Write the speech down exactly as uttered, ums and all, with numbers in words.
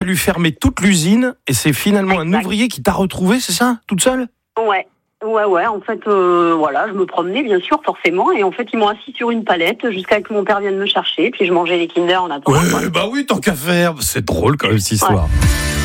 fallu fermer toute l'usine et c'est finalement exact. un ouvrier qui t'a retrouvé, c'est ça, toute seule ? Ouais. Ouais, ouais, en fait, euh, voilà, je me promenais, bien sûr, forcément, et en fait, ils m'ont assis sur une palette jusqu'à ce que mon père vienne me chercher, puis je mangeais les Kinder en attendant. Ouais, bah oui, tant qu'à faire. C'est drôle quand même cette histoire. Ouais.